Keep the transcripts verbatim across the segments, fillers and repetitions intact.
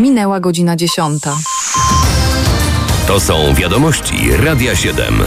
Minęła godzina dziesiąta. To są wiadomości Radia siedem.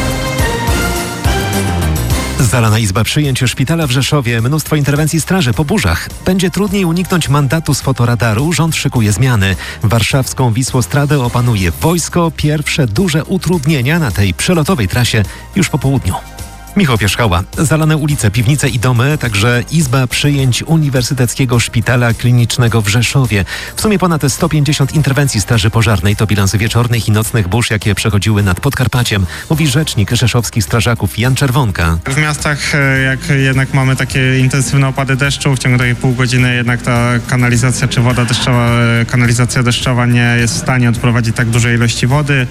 Zalana izba przyjęć szpitala w Rzeszowie, mnóstwo interwencji straży po burzach. Będzie trudniej uniknąć mandatu z fotoradaru, rząd szykuje zmiany. Warszawską Wisłostradę opanuje wojsko. Pierwsze duże utrudnienia na tej przelotowej trasie już po południu. Michał Pierzchała. Zalane ulice, piwnice i domy, także izba przyjęć Uniwersyteckiego Szpitala Klinicznego w Rzeszowie. W sumie ponad sto pięćdziesiąt interwencji straży pożarnej to bilans wieczornych i nocnych burz, jakie przechodziły nad Podkarpaciem, mówi rzecznik rzeszowskich strażaków Jan Czerwonka. W miastach, jak jednak mamy takie intensywne opady deszczu, w ciągu takiej pół godziny jednak ta kanalizacja czy woda deszczowa, kanalizacja deszczowa nie jest w stanie odprowadzić tak dużej ilości wody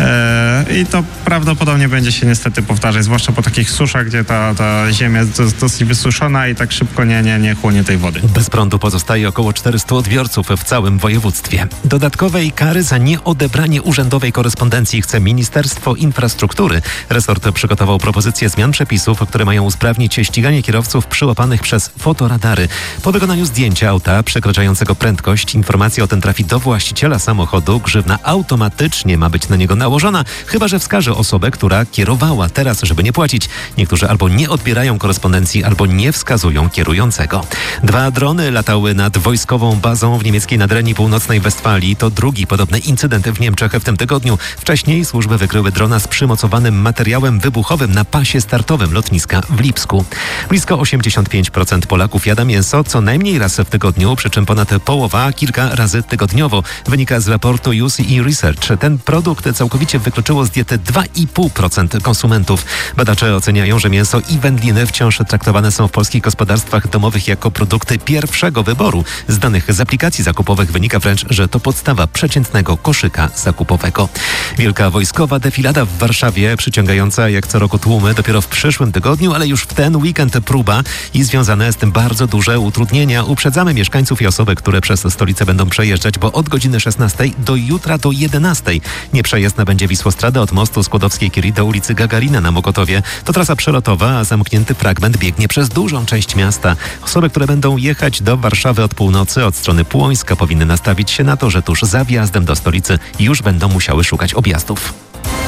i to prawdopodobnie będzie się niestety powtarzać, zwłaszcza po takich suszach, gdzie ta, ta ziemia jest dosyć wysuszona i tak szybko nie, nie, nie chłonie tej wody. Bez prądu pozostaje około czterystu odbiorców w całym województwie. Dodatkowej kary za nieodebranie urzędowej korespondencji chce Ministerstwo Infrastruktury. Resort przygotował propozycję zmian przepisów, które mają usprawnić ściganie kierowców przyłapanych przez fotoradary. Po wykonaniu zdjęcia auta przekraczającego prędkość informacja o tym trafi do właściciela samochodu. Grzywna automatycznie ma być na niego nałożona, chyba że wskaże osobę, która kierowała. Teraz, żeby nie płacić, niektórzy albo nie odbierają korespondencji, albo nie wskazują kierującego. Dwa drony latały nad wojskową bazą w niemieckiej Nadrenii Północnej Westfalii. To drugi podobny incydent w Niemczech w tym tygodniu. Wcześniej służby wykryły drona z przymocowanym materiałem wybuchowym na pasie startowym lotniska w Lipsku. Blisko osiemdziesiąt pięć procent Polaków jada mięso co najmniej raz w tygodniu, przy czym ponad połowa kilka razy tygodniowo. Wynika z raportu U C E Research. Ten produkt całkowicie wykluczyło z diety dwa i pół procent konsumentów. Badacze oceniają, że mięso i wędliny wciąż traktowane są w polskich gospodarstwach domowych jako produkty pierwszego wyboru. Z danych z aplikacji zakupowych wynika wręcz, że to podstawa przeciętnego koszyka zakupowego. Wielka wojskowa defilada w Warszawie, przyciągająca jak co roku tłumy, dopiero w przyszłym tygodniu, ale już w ten weekend próba i związane z tym bardzo duże utrudnienia. Uprzedzamy mieszkańców i osoby, które przez stolicę będą przejeżdżać, bo od godziny szesnastej do jutra do jedenastej nieprzejezdna będzie Wisłostrada od mostu Skłodowskiej-Curie do ulicy Gagarina na Mokotowie. To trasa przelotowa, a zamknięty fragment biegnie przez dużą część miasta. Osoby, które będą jechać do Warszawy od północy, od strony Płońska, powinny nastawić się na to, że tuż za wjazdem do stolicy już będą musiały szukać objazdów.